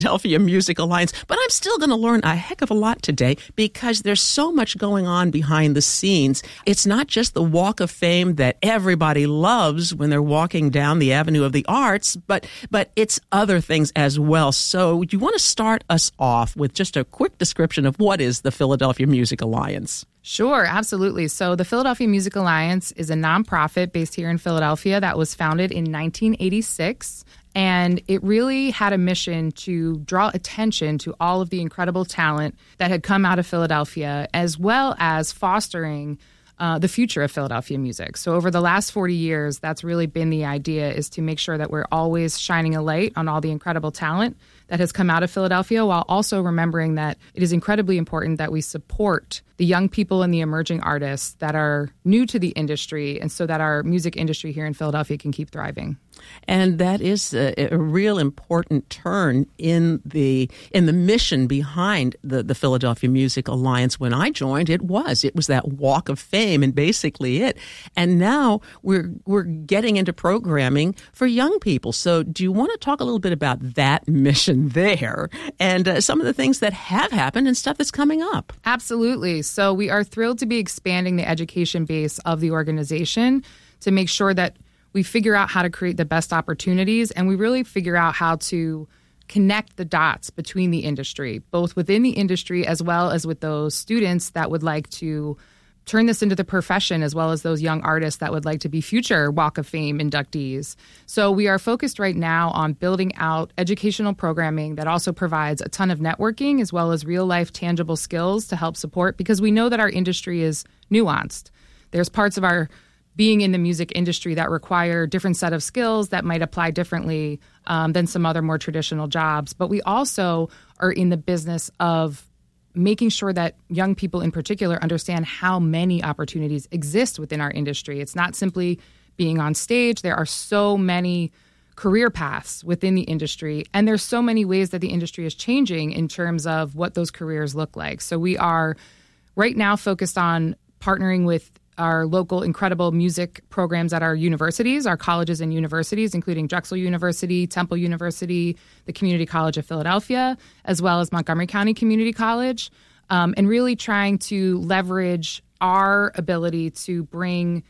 Philadelphia Music Alliance, but I'm still going to learn a heck of a lot today because there's so much going on behind the scenes. It's not just the Walk of Fame that everybody loves when they're walking down the Avenue of the Arts, but it's other things as well. So you want to start us off with just a quick description of what is the Philadelphia Music Alliance? Sure, absolutely. So the Philadelphia Music Alliance is a nonprofit based here in Philadelphia that was founded in 1986. And it really had a mission to draw attention to all of the incredible talent that had come out of Philadelphia, as well as fostering the future of Philadelphia music. So over the last 40 years, that's really been the idea, is to make sure that we're always shining a light on all the incredible talent that has come out of Philadelphia, while also remembering that it is incredibly important that we support the young people and the emerging artists that are new to the industry, and so that our music industry here in Philadelphia can keep thriving. And that is a real important turn in the mission behind the Philadelphia Music Alliance. When I joined, it was that Walk of Fame, and basically it. And now we're getting into programming for young people. So do you want to talk a little bit about that mission there and some of the things that have happened and stuff that's coming up? Absolutely. So we are thrilled to be expanding the education base of the organization to make sure that we figure out how to create the best opportunities, and we really figure out how to connect the dots between the industry, both within the industry as well as with those students that would like to turn this into the profession, as well as those young artists that would like to be future Walk of Fame inductees. So we are focused right now on building out educational programming that also provides a ton of networking, as well as real-life tangible skills to help support, because we know that our industry is nuanced. There's parts of our being in the music industry that require different set of skills that might apply differently than some other more traditional jobs. But we also are in the business of making sure that young people in particular understand how many opportunities exist within our industry. It's not simply being on stage. There are so many career paths within the industry, and there's so many ways that the industry is changing in terms of what those careers look like. So we are right now focused on partnering with our local incredible music programs at our universities, our colleges and universities, including Drexel University, Temple University, the Community College of Philadelphia, as well as Montgomery County Community College, and really trying to leverage our ability to bring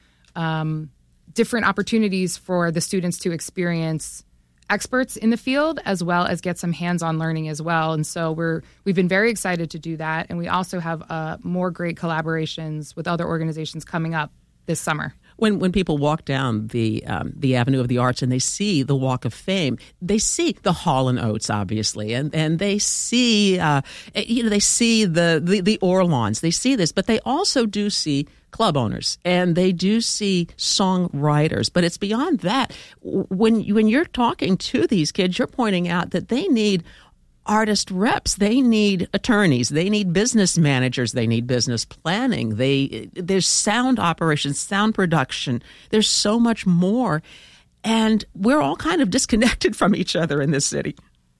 different opportunities for the students to experience experts in the field, as well as get some hands-on learning as well. And so we've been very excited to do that. And we also have more great collaborations with other organizations coming up this summer. When people walk down the Avenue of the Arts and they see the Walk of Fame, they see the Hall and Oates, obviously, and they see they see the Orlons, they see this, but they also do see club owners, and they do see songwriters. But it's beyond that. When you're talking to these kids, you're pointing out that they need artist reps, they need attorneys, they need business managers, they need business planning, there's sound operations, sound production, there's so much more. And we're all kind of disconnected from each other in this city.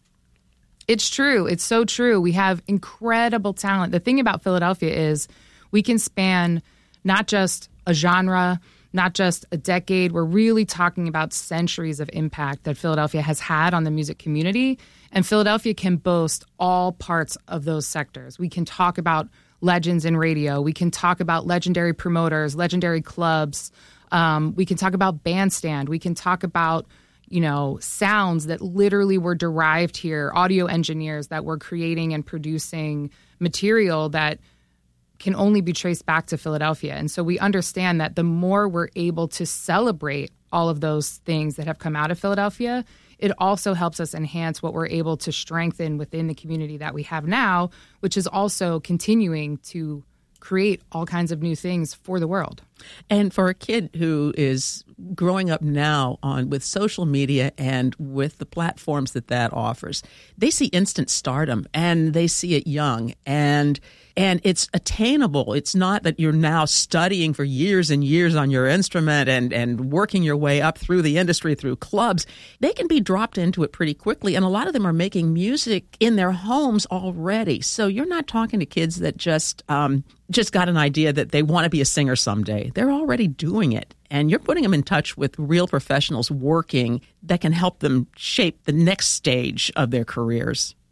It's true. It's so true. We have incredible talent. The thing about Philadelphia is we can span not just a genre, not just a decade. We're really talking about centuries of impact that Philadelphia has had on the music community. And Philadelphia can boast all parts of those sectors. We can talk about legends in radio. We can talk about legendary promoters, legendary clubs. We can talk about bandstand. We can talk about, sounds that literally were derived here, audio engineers that were creating and producing material that can only be traced back to Philadelphia. And so we understand that the more we're able to celebrate all of those things that have come out of Philadelphia, it also helps us enhance what we're able to strengthen within the community that we have now, which is also continuing to create all kinds of new things for the world. And for a kid who is growing up now with social media and with the platforms that offers, they see instant stardom and they see it young and it's attainable. It's not that you're now studying for years and years on your instrument and working your way up through the industry, through clubs. They can be dropped into it pretty quickly, and a lot of them are making music in their homes already. So you're not talking to kids that just got an idea that they want to be a singer someday. They're already doing it. and you're putting them in touch with real professionals working that can help them shape the next stage of their careers.